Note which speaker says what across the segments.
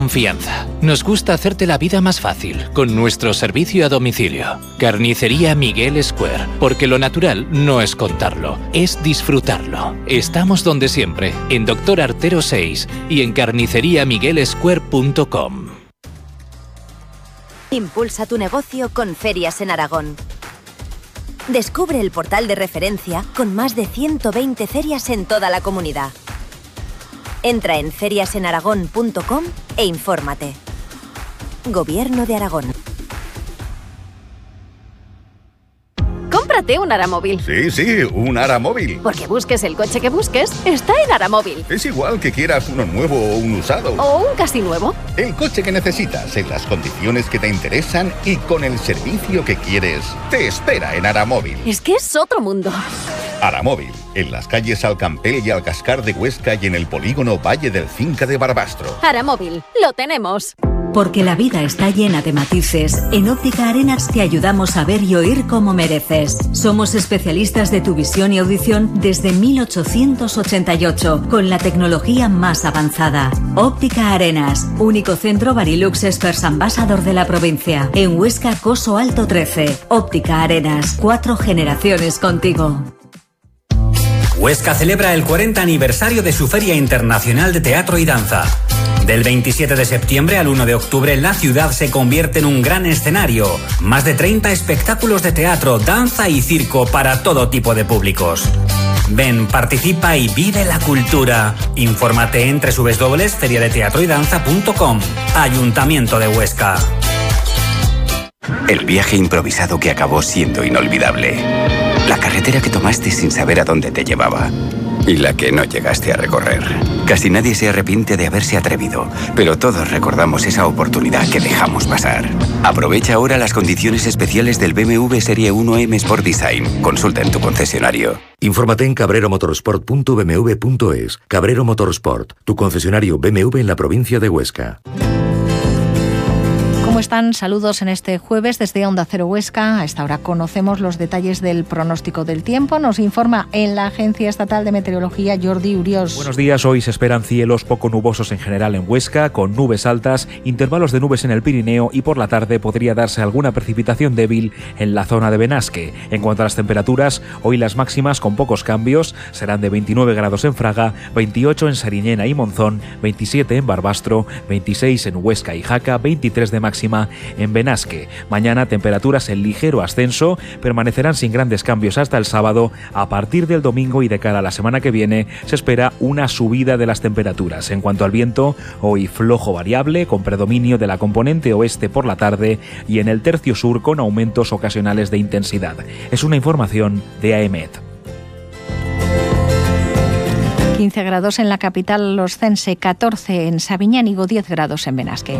Speaker 1: Confianza. Nos gusta hacerte la vida más fácil con nuestro servicio a domicilio. Carnicería Miguel Square, porque lo natural no es contarlo, es disfrutarlo. Estamos donde siempre, en Doctor Artero 6 y en carniceriamiguelsquare.com.
Speaker 2: Impulsa tu negocio con Ferias en Aragón. Descubre el portal de referencia con más de 120 ferias en toda la comunidad. Entra en feriasenaragón.com e infórmate. Gobierno de Aragón.
Speaker 3: Cómprate un Aramóvil.
Speaker 4: Sí, un Aramóvil.
Speaker 3: Porque busques el coche que busques, está en Aramóvil.
Speaker 4: Es igual que quieras uno nuevo o un usado.
Speaker 3: O un casi nuevo.
Speaker 4: El coche que necesitas, en las condiciones que te interesan y con el servicio que quieres, te espera en Aramóvil.
Speaker 3: Es que es otro mundo.
Speaker 4: Aramóvil, en las calles Alcampel y Alcascar de Huesca y en el polígono Valle del Cinca de Barbastro.
Speaker 3: Aramóvil, lo tenemos.
Speaker 5: Porque la vida está llena de matices, en Óptica Arenas te ayudamos a ver y oír como mereces. Somos especialistas de tu visión y audición desde 1888, con la tecnología más avanzada. Óptica Arenas, único centro Varilux Experts Ambassador de la provincia. En Huesca, Coso Alto 13. Óptica Arenas, 4 generaciones contigo.
Speaker 6: Huesca celebra el 40 aniversario de su Feria Internacional de Teatro y Danza. Del 27 de septiembre al 1 de octubre, la ciudad se convierte en un gran escenario. Más de 30 espectáculos de teatro, danza y circo para todo tipo de públicos. Ven, participa y vive la cultura. Infórmate en www.feriadeteatroydanza.com. Ayuntamiento de Huesca.
Speaker 7: El viaje improvisado que acabó siendo inolvidable. La carretera que tomaste sin saber a dónde te llevaba. Y la que no llegaste a recorrer. Casi nadie se arrepiente de haberse atrevido, pero todos recordamos esa oportunidad que dejamos pasar. Aprovecha ahora las condiciones especiales del BMW Serie 1M Sport Design. Consulta en tu concesionario.
Speaker 8: Infórmate en cabreromotorsport.bmw.es. Cabrero Motorsport, tu concesionario BMW en la provincia de Huesca.
Speaker 9: ¿Cómo están? Saludos en este jueves desde Onda Cero Huesca. A esta hora conocemos los detalles del pronóstico del tiempo. Nos informa en la Agencia Estatal de Meteorología Jordi Uriós.
Speaker 10: Buenos días. Hoy se esperan cielos poco nubosos en general en Huesca, con nubes altas, intervalos de nubes en el Pirineo y por la tarde podría darse alguna precipitación débil en la zona de Benasque. En cuanto a las temperaturas, hoy las máximas con pocos cambios serán de 29 grados en Fraga, 28 en Sariñena y Monzón, 27 en Barbastro, 26 en Huesca y Jaca, 23 de máxima en Benasque. Mañana temperaturas en ligero ascenso, permanecerán sin grandes cambios hasta el sábado. A partir del domingo y de cara a la semana que viene se espera una subida de las temperaturas. En cuanto al viento, hoy flojo variable con predominio de la componente oeste por la tarde y en el tercio sur con aumentos ocasionales de intensidad. Es una información de AEMET.
Speaker 9: 15 grados en la capital oscense, 14 en Sabiñánigo, 10 grados en Benasque.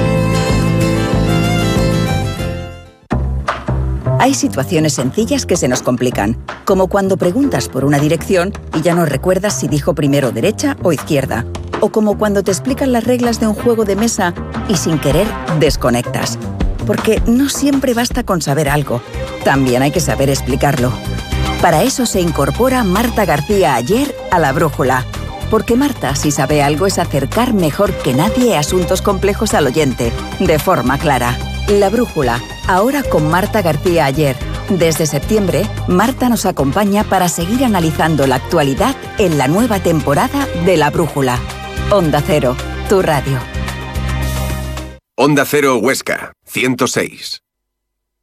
Speaker 11: Hay situaciones sencillas que se nos complican, como cuando preguntas por una dirección y ya no recuerdas si dijo primero derecha o izquierda, o como cuando te explican las reglas de un juego de mesa y sin querer desconectas. Porque no siempre basta con saber algo, también hay que saber explicarlo. Para eso se incorpora Marta García Ayer a La Brújula, porque Marta, si sabe algo, es acercar mejor que nadie asuntos complejos al oyente, de forma clara. La Brújula, ahora con Marta García Ayer. Desde septiembre, Marta nos acompaña para seguir analizando la actualidad en la nueva temporada de La Brújula. Onda Cero, tu radio.
Speaker 12: Onda Cero Huesca, 106.